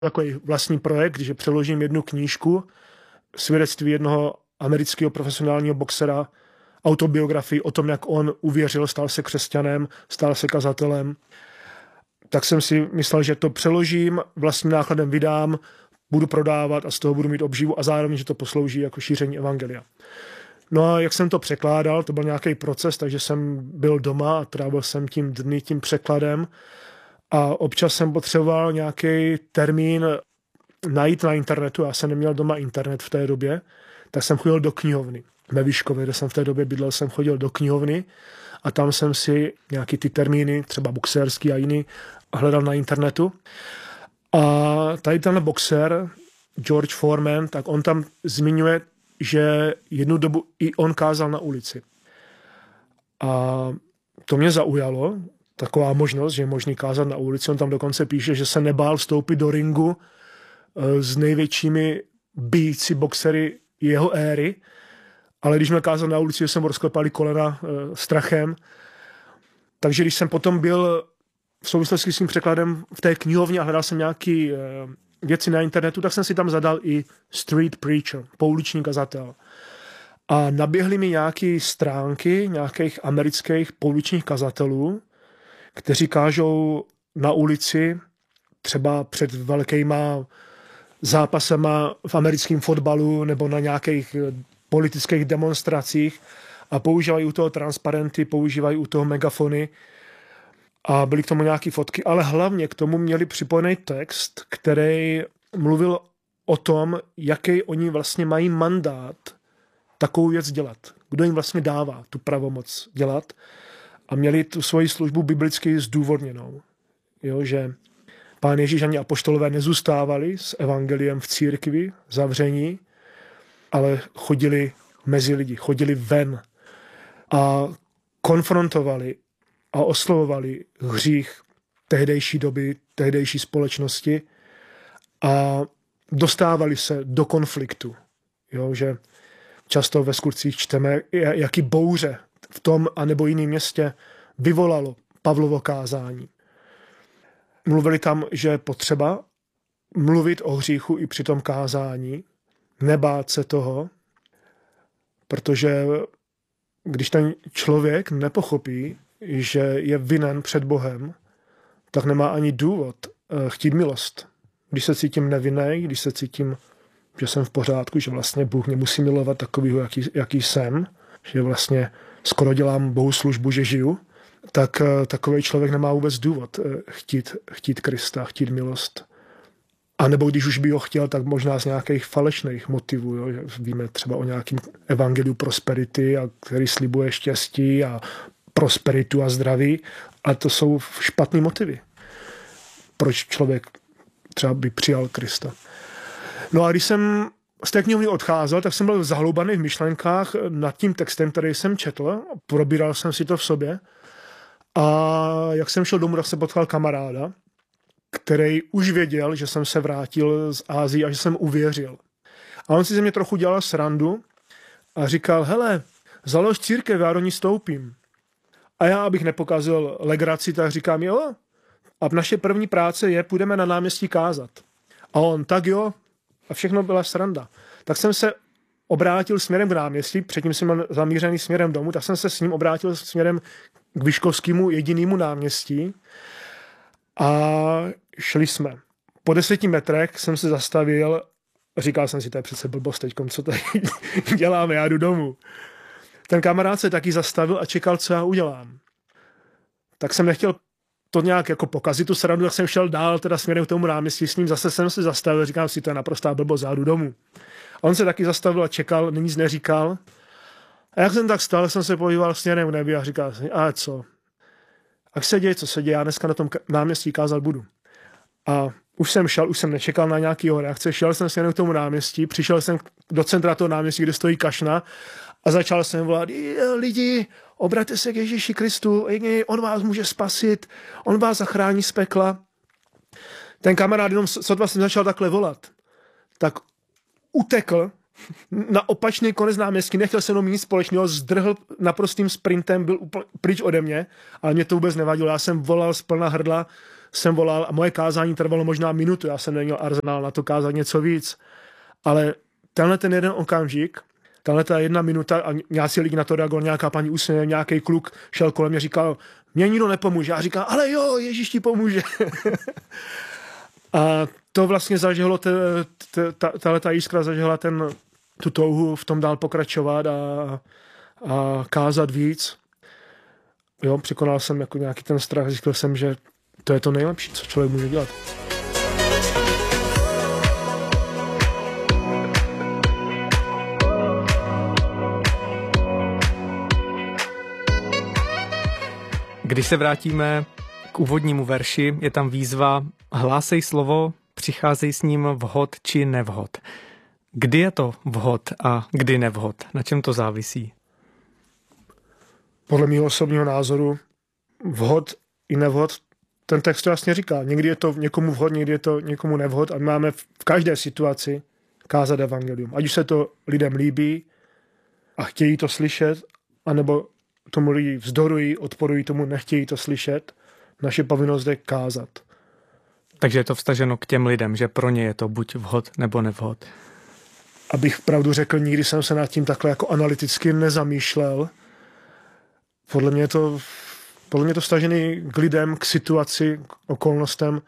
takový vlastní projekt, že přeložím jednu knížku, svědectví jednoho amerického profesionálního boxera, autobiografii o tom, jak on uvěřil, stal se křesťanem, stal se kazatelem. Tak jsem si myslel, že to přeložím, vlastním nákladem vydám, budu prodávat a z toho budu mít obživu a zároveň, že to poslouží jako šíření evangelia. No a jak jsem to překládal, to byl nějaký proces, takže jsem byl doma a trávil jsem tím dny tím překladem a občas jsem potřeboval nějaký termín najít na internetu. Já jsem neměl doma internet v té době, tak jsem chodil do knihovny. Ve Vyškově, kde jsem v té době bydlel, jsem chodil do knihovny a tam jsem si nějaký ty termíny, třeba boxerský a jiný, hledal na internetu. A tady ten boxer, George Foreman, tak on tam zmiňuje, že jednu dobu i on kázal na ulici. A to mě zaujalo, taková možnost, že je možný kázat na ulici. On tam dokonce píše, že se nebál vstoupit do ringu s největšími bíjci boxery jeho éry, ale když měl kázat na ulici, že jsem rozklepali kolena strachem. Takže když jsem potom byl v souvislosti s tím překladem v té knihovně a hledal jsem nějaké věci na internetu, tak jsem si tam zadal i street preacher, pouliční kazatel. A naběhly mi nějaké stránky nějakých amerických pouličních kazatelů, kteří kážou na ulici třeba před velkýma zápasema v americkém fotbalu nebo na nějakých politických demonstracích a používají u toho transparenty, používají u toho megafony a byly k tomu nějaké fotky, ale hlavně k tomu měli připojený text, který mluvil o tom, jaký oni vlastně mají mandát takovou věc dělat. Kdo jim vlastně dává tu pravomoc dělat a měli tu svoji službu biblicky zdůvodněnou. Jo, že Pán Ježíš ani apoštolové nezůstávali s evangeliem v církvi, zavření, ale chodili mezi lidi, chodili ven a konfrontovali a oslovovali hřích tehdejší doby, tehdejší společnosti a dostávali se do konfliktu. Jo, že často ve skutcích čteme, jaký bouře v tom anebo jiném městě vyvolalo Pavlovo kázání. Mluvili tam, že je potřeba mluvit o hříchu i při tom kázání, nebát se toho, protože když ten člověk nepochopí, že je vinen před Bohem, tak nemá ani důvod chtít milost. Když se cítím nevinnej, když se cítím, že jsem v pořádku, že vlastně Bůh mě musí milovat takovýho, jaký jsem, že vlastně skoro dělám Bohu službu, že žiju, tak takový člověk nemá vůbec důvod chtít Krista, chtít milost. A nebo když už by ho chtěl, tak možná z nějakých falešných motivů. Jo? Víme třeba o nějakém evangeliu prosperity, který slibuje štěstí a prosperitu a zdraví. A to jsou špatný motivy. Proč člověk třeba by přijal Krista. No a když jsem z té knihovny odcházel, tak jsem byl zahloubaný v myšlenkách nad tím textem, který jsem četl. Probíral jsem si to v sobě. A jak jsem šel domů, tak jsem potkal kamaráda, který už věděl, že jsem se vrátil z Ázie a že jsem uvěřil. A on si ze mě trochu dělal srandu a říkal, hele, založ církev, já do ní stoupím. A já, abych nepokazil legraci, tak říkám, jo, a naše první práce je, půjdeme na náměstí kázat. A on, tak jo, a všechno byla sranda. Tak jsem se obrátil směrem k náměstí, předtím jsem byl zamířený směrem domů, tak jsem se s ním obrátil směrem k Vyškovskému jedinému náměstí a šli jsme. Po 10 metrech jsem se zastavil, říkal jsem si, to je přece blbost teďkom, co tady děláme, já jdu domů. Ten kamarád se taky zastavil a čekal, co já udělám. Tak jsem nechtěl to nějak jako pokazit tu srandu, tak jsem šel dál teda směrem k tomu náměstí s ním, zase jsem se zastavil, říkám si, to je naprostá blbost, já jdu domů. A on se taky zastavil a čekal, nic neříkal. A jak jsem tak stal, jsem se podíval směrem k nebi a říkal jsem, a co? A se děje, co se děje, já dneska na tom náměstí kázat budu. A už jsem šel, už jsem nečekal na nějaký reakce, šel jsem směrem k tomu náměstí, přišel jsem do centra toho náměstí, kde stojí kašna a začal jsem volat, lidi, obraťte se k Ježíši Kristu, on vás může spasit, on vás zachrání z pekla. Ten kamarád jenom sotva jsem začal takhle volat, tak utekl na opačný konec náměstí, nechtěl se mnou nic společného, zdrhl naprostým sprintem, byl pryč ode mě, ale mě to vůbec nevadilo, já jsem volal z plna hrdla, jsem volal a moje kázání trvalo možná minutu, já jsem neměl arzenál na to kázat něco víc, ale tenhle ten jeden okamžik, tahle ta 1 minuta a nějací lidi na to reagovali, nějaká paní usměje, nějaký kluk šel kolem mě, říkal, mě nikdo nepomůže. Já říkám, ale jo, Ježíš ti pomůže. A to vlastně zažehlo, ta jiskra zažehla tu touhu v tom dál pokračovat a kázat víc. Jo, překonal jsem jako nějaký ten strach, zjistil jsem, že to je to nejlepší, co člověk může dělat. Když se vrátíme k úvodnímu verši, je tam výzva hlásej slovo, přicházej s ním vhod či nevhod. Kdy je to vhod a kdy nevhod? Na čem to závisí? Podle mého osobního názoru vhod i nevhod, ten text to jasně říká. Někdy je to někomu vhod, někdy je to někomu nevhod a my máme v každé situaci kázat evangelium. Ať už se to lidem líbí a chtějí to slyšet, anebo tomu lidi vzdorují, odporují tomu, nechtějí to slyšet. Naše povinnost je kázat. Takže je to vztaženo k těm lidem, že pro ně je to buď vhod nebo nevhod. Abych pravdu řekl, nikdy jsem se nad tím takhle jako analyticky nezamýšlel. Podle mě je to vztažený k lidem, k situaci, k okolnostem.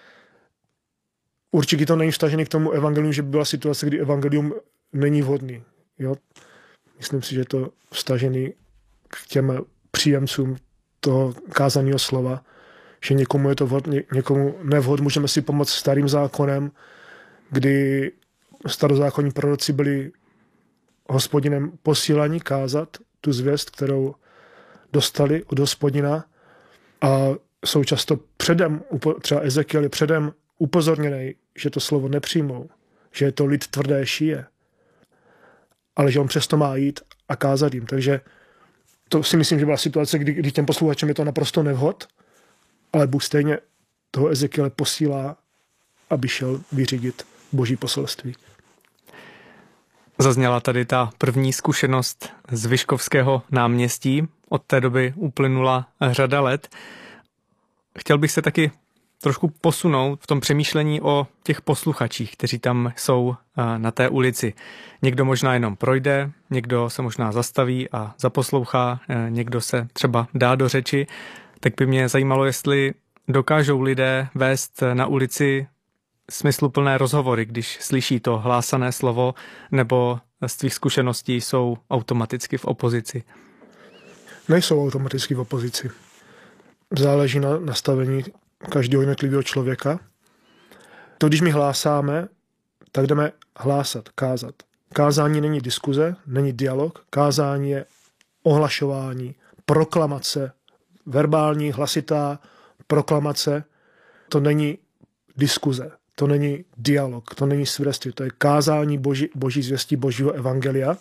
Určitě to není vztažený k tomu evangelium, že by byla situace, kdy evangelium není vhodný. Jo? Myslím si, že je to vztažený k těm příjemcům toho kázaného slova, že někomu je to vhod, někomu nevhod. Můžeme si pomoct starým zákonem, kdy starozákonní proroci byli Hospodinem posílaní kázat tu zvěst, kterou dostali od Hospodina a jsou často předem, třeba Ezekiel je předem upozorněný, že to slovo nepřijmou, že je to lid tvrdé šíje, ale že on přesto má jít a kázat jim. Takže to si myslím, že byla situace, kdy těm posluchačům je to naprosto nevhod, ale Bůh stejně toho Ezekiele posílá, aby šel vyřídit Boží poselství. Zazněla tady ta první zkušenost z Vyškovského náměstí. Od té doby uplynula řada let. Chtěl bych se taky trošku posunout v tom přemýšlení o těch posluchačích, kteří tam jsou na té ulici. Někdo možná jenom projde, někdo se možná zastaví a zaposlouchá, někdo se třeba dá do řeči. Tak by mě zajímalo, jestli dokážou lidé vést na ulici smysluplné rozhovory, když slyší to hlásané slovo, nebo z tvých zkušeností jsou automaticky v opozici? Nejsou automaticky v opozici. Záleží na nastavení každého jednotlivého člověka. To, když my hlásáme, tak jdeme hlásat, kázat. Kázání není diskuze, není dialog. Kázání je ohlašování, proklamace, verbální, hlasitá proklamace. To není diskuze, to není dialog, to není svědectví, to je kázání boží zvěstí, božího evangelia.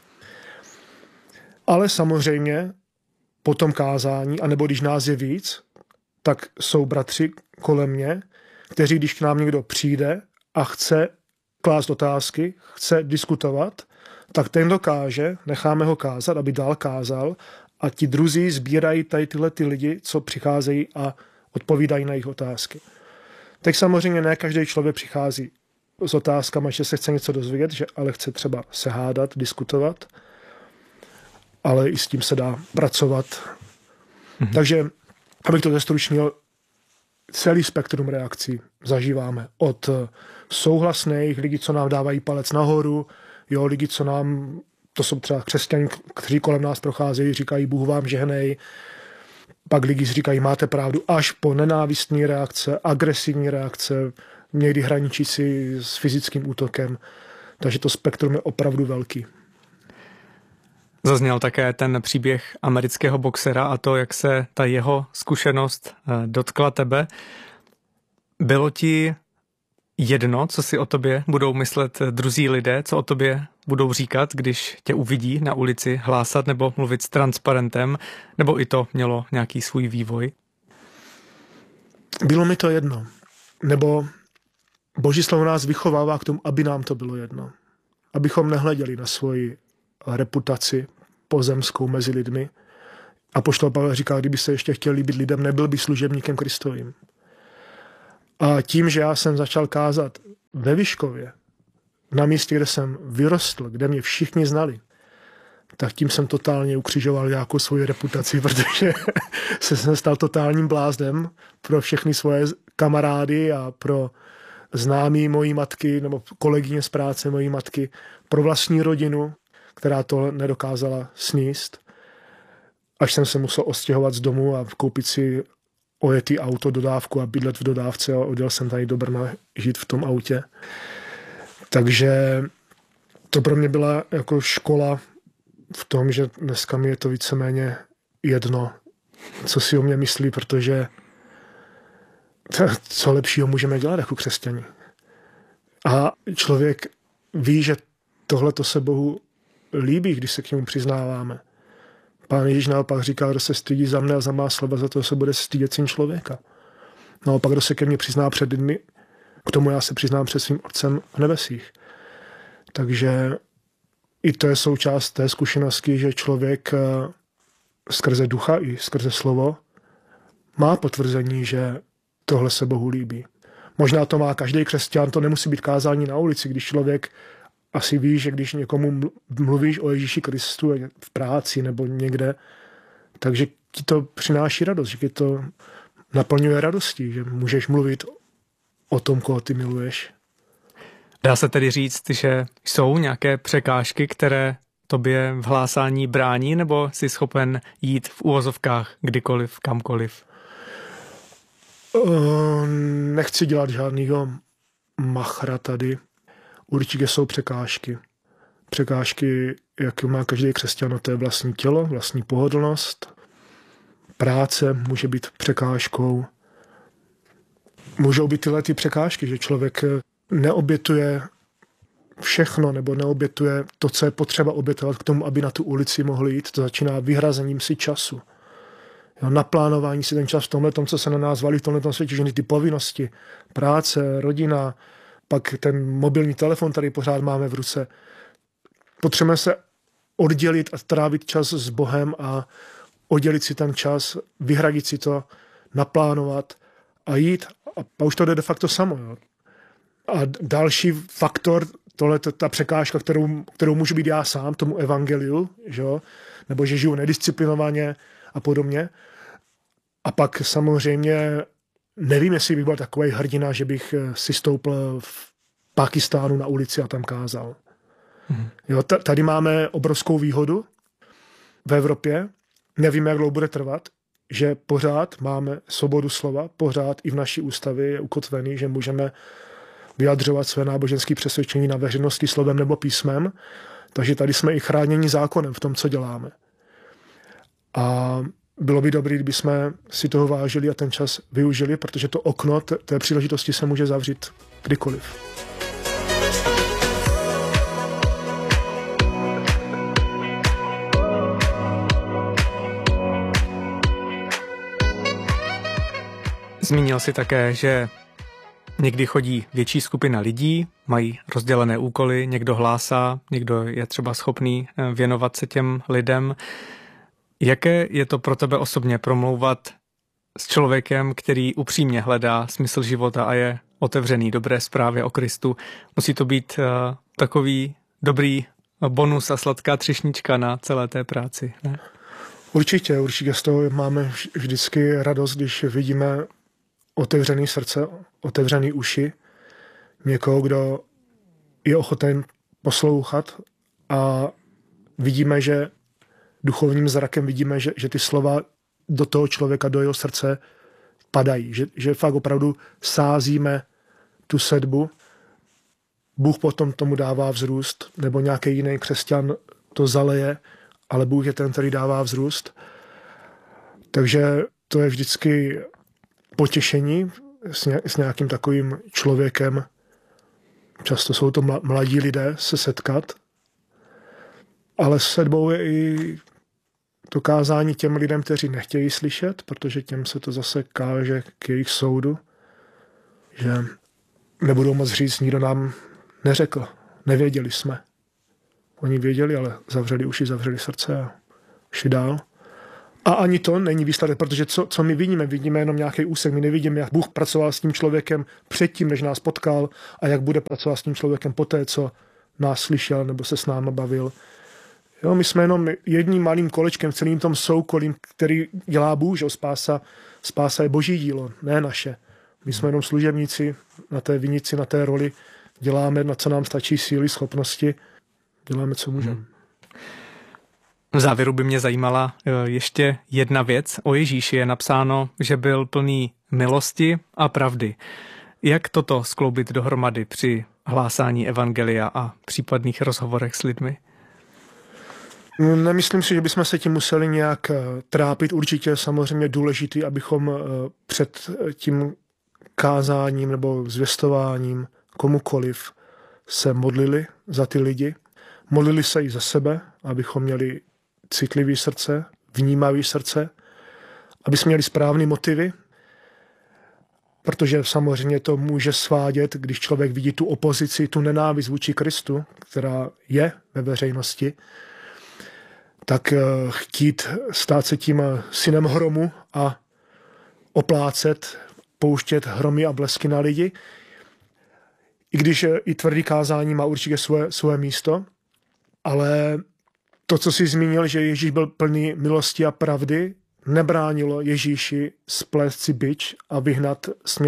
Ale samozřejmě po tom kázání, anebo když nás je víc, tak jsou bratři kolem mě, kteří, když k nám někdo přijde a chce klást otázky, chce diskutovat, tak ten dokáže, necháme ho kázat, aby dál kázal a ti druzí sbírají tady tyhle ty lidi, co přicházejí a odpovídají na jejich otázky. Teď samozřejmě ne každý člověk přichází s otázkami, že se chce něco dozvědět, že ale chce třeba se hádat, diskutovat, ale i s tím se dá pracovat. Takže, abych to zestručnil, celý spektrum reakcí zažíváme. Od souhlasných lidí, co nám dávají palec nahoru, jo, lidi, co nám, to jsou třeba křesťané, kteří kolem nás procházejí, říkají Bůh vám žehnej, pak lidi říkají máte pravdu, až po nenávistné reakce, agresivní reakce, někdy hraničící s fyzickým útokem. Takže to spektrum je opravdu velký. Zazněl také ten příběh amerického boxera a to, jak se ta jeho zkušenost dotkla tebe. Bylo ti jedno, co si o tobě budou myslet druzí lidé, co o tobě budou říkat, když tě uvidí na ulici hlásat nebo mluvit s transparentem, nebo i to mělo nějaký svůj vývoj? Bylo mi to jedno. Nebo Boží slovo nás vychovává k tomu, aby nám to bylo jedno. Abychom nehleděli na svoji reputaci pozemskou mezi lidmi. Apoštol Pavel říká, kdyby se ještě chtěl líbit lidem, nebyl by služebníkem Kristovým. A tím, že já jsem začal kázat ve Vyškově, na místě, kde jsem vyrostl, kde mě všichni znali, tak tím jsem totálně ukřižoval nějakou svoji reputaci, protože jsem stal totálním bláznem pro všechny svoje kamarády a pro známí mojí matky nebo kolegyně z práce mojí matky, pro vlastní rodinu, která to nedokázala sníst. Až jsem se musel ostěhovat z domu a koupit si ojetý auto, dodávku a bydlet v dodávce a odjel jsem tady do Brna žít v tom autě. Takže to pro mě byla jako škola v tom, že dneska mi je to víceméně jedno, co si o mě myslí, protože co lepšího můžeme dělat jako křesťani. A člověk ví, že tohleto se Bohu líbí, když se k němu přiznáváme. Pán Ježíš naopak říká, kdo se stydí za mne a za má slova, za to se bude stydět syn člověka. Naopak, kdo se ke mně přizná před lidmi, k tomu já se přiznám před svým Otcem v nebesích. Takže i to je součást té zkušenosti, že člověk skrze ducha i skrze slovo má potvrzení, že tohle se Bohu líbí. Možná to má každý křesťan, to nemusí být kázání na ulici, když člověk asi ví, že když někomu mluvíš o Ježíši Kristu v práci nebo někde, takže ti to přináší radost, že ti to naplňuje radostí, že můžeš mluvit o tom, koho ty miluješ. Dá se tedy říct, že jsou nějaké překážky, které tobě v hlásání brání, nebo jsi schopen jít v uvozovkách kdykoliv, kamkoliv? Nechci dělat žádnýho machra tady. Určitě jsou překážky. Překážky, jak má každý křesťan, to je vlastní tělo, vlastní pohodlnost. Práce může být překážkou. Můžou být tyhle ty překážky, že člověk neobětuje všechno nebo neobětuje to, co je potřeba obětovat k tomu, aby na tu ulici mohl jít. To začíná vyhrazením si času. Jo, naplánování si ten čas v tomhletom, co se na nás valí v tomhletom světě, že ty povinnosti, práce, rodina, pak ten mobilní telefon tady pořád máme v ruce. Potřebujeme se oddělit a trávit čas s Bohem a oddělit si ten čas, vyhradit si to, naplánovat a jít. A už to jde de facto samo. Jo. A další faktor, tohle ta překážka, kterou můžu být já sám, tomu evangeliu, že jo? Nebo že žiju nedisciplinovaně a podobně. A pak samozřejmě nevím, jestli bych byl takový hrdina, že bych si stoupl v Pákistánu na ulici a tam kázal. Jo, tady máme obrovskou výhodu v Evropě. Nevíme, jak dlouho bude trvat, že pořád máme svobodu slova, pořád i v naší ústavě je ukotvený, že můžeme vyjadřovat své náboženské přesvědčení na veřejnosti slovem nebo písmem. Takže tady jsme i chráněni zákonem v tom, co děláme. A bylo by dobré, kdyby jsme si toho vážili a ten čas využili, protože to okno té příležitosti se může zavřít kdykoliv. Zmínil jsi také, že někdy chodí větší skupina lidí, mají rozdělené úkoly, někdo hlásá, někdo je třeba schopný věnovat se těm lidem. Jaké je to pro tebe osobně promlouvat s člověkem, který upřímně hledá smysl života a je otevřený dobré zprávě o Kristu? Musí to být takový dobrý bonus a sladká třešnička na celé té práci, ne? Určitě z toho máme vždycky radost, když vidíme otevřený srdce, otevřený uši, někoho, kdo je ochoten poslouchat a vidíme, že duchovním zrakem vidíme, že ty slova do toho člověka, do jeho srdce padají, že fakt opravdu sázíme tu sedbu. Bůh potom tomu dává vzrůst, nebo nějaký jiný křesťan to zaleje, ale Bůh je ten, který dává vzrůst. Takže to je vždycky potěšení s nějakým takovým člověkem. Často jsou to mladí lidé se setkat, ale s sedbou je i to kázání těm lidem, kteří nechtějí slyšet, protože těm se to zase káže k jejich soudu, že nebudou moc říct, nikdo nám neřekl, nevěděli jsme. Oni věděli, ale zavřeli uši, zavřeli srdce a šli dál. A ani to není výsledek, protože co my vidíme? Vidíme jenom nějaký úsek. My nevidíme, jak Bůh pracoval s tím člověkem předtím, než nás potkal, a jak bude pracovat s tím člověkem poté, co nás slyšel nebo se s námi bavil. Jo, my jsme jenom jedním malým kolečkem v celým tom soukolím, který dělá Bůh, že spása je Boží dílo, ne naše. My jsme jenom služebníci na té vinici, na té roli, děláme, na co nám stačí síly, schopnosti, děláme, co můžeme. V závěru by mě zajímala ještě jedna věc. O Ježíši je napsáno, že byl plný milosti a pravdy. Jak toto skloubit dohromady při hlásání evangelia a případných rozhovorech s lidmi? Nemyslím si, že bychom se tím museli nějak trápit. Určitě samozřejmě důležitý, abychom před tím kázáním nebo zvěstováním komukoliv se modlili za ty lidi. Modlili se i za sebe, abychom měli citlivý srdce, vnímavý srdce, aby jsme měli správné motivy, protože samozřejmě to může svádět, když člověk vidí tu opozici, tu nenávist vůči Kristu, která je ve veřejnosti, tak chtít stát se tím synem hromu a oplácet, pouštět hromy a blesky na lidi, i když i tvrdý kázání má určitě svoje místo, ale to, co jsi zmínil, že Ježíš byl plný milosti a pravdy, nebránilo Ježíši splést si bič a vyhnat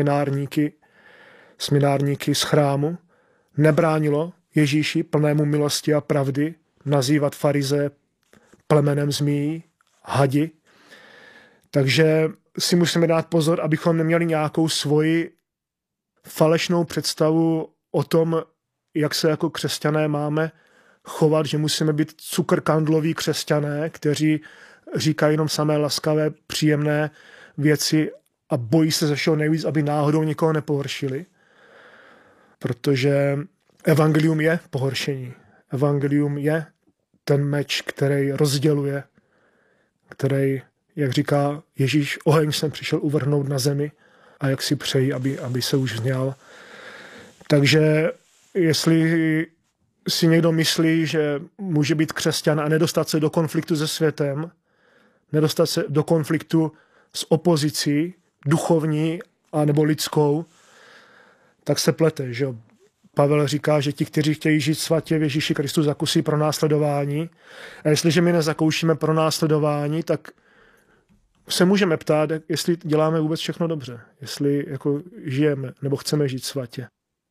směnárníky z chrámu. Nebránilo Ježíši plnému milosti a pravdy nazývat farize plemenem zmíjí, hadi. Takže si musíme dát pozor, abychom neměli nějakou svoji falešnou představu o tom, jak se jako křesťané máme chovat, že musíme být cukrkandloví křesťané, kteří říkají jenom samé laskavé, příjemné věci a bojí se ze všeho nejvíc, aby náhodou někoho nepohoršili. Protože evangelium je pohoršení. Evangelium je ten meč, který rozděluje, který, jak říká Ježíš, oheň jsem přišel uvrhnout na zemi a jak si přeji, aby se už vzněl. Takže jestli si někdo myslí, že může být křesťan a nedostat se do konfliktu se světem, nedostat se do konfliktu s opozicí, duchovní a nebo lidskou, tak se plete, že Pavel říká, že ti, kteří chtějí žít svatě v Ježíši Kristu, zakusí pronásledování. A jestliže my nezakoušíme pronásledování, tak se můžeme ptát, jestli děláme vůbec všechno dobře, jestli jako žijeme nebo chceme žít svatě.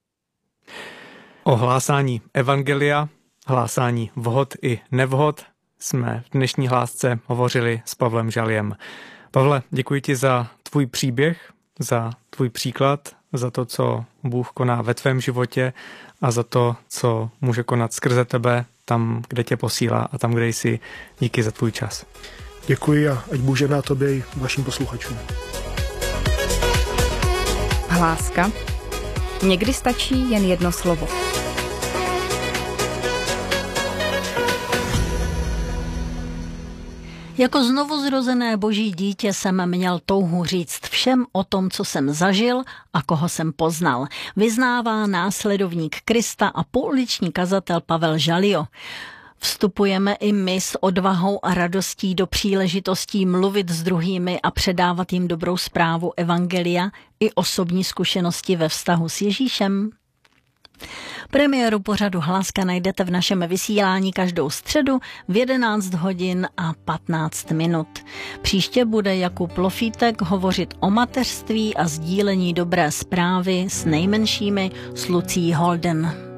O hlásání evangelia, hlásání vhod i nevhod jsme v dnešní hlásce hovořili s Pavlem Žaliem. Pavle, děkuji ti za tvůj příběh, za tvůj příklad, za to, co Bůh koná ve tvém životě a za to, co může konat skrze tebe tam, kde tě posílá a tam, kde jsi. Díky za tvůj čas. Děkuji a ať Bůh žehná tobě i vašim posluchačům. Hláska. Někdy stačí jen jedno slovo. Jako znovuzrozené boží dítě jsem měl touhu říct všem o tom, co jsem zažil a koho jsem poznal. Vyznává následovník Krista a pouliční kazatel Pavel Žalio. Vstupujeme i my s odvahou a radostí do příležitostí mluvit s druhými a předávat jim dobrou zprávu evangelia i osobní zkušenosti ve vztahu s Ježíšem. Premiéru pořadu Hláska najdete v našem vysílání každou středu v 11 hodin a 15 minut. Příště bude Jakub Lofítek hovořit o mateřství a sdílení dobré zprávy s nejmenšími s Lucí Holden.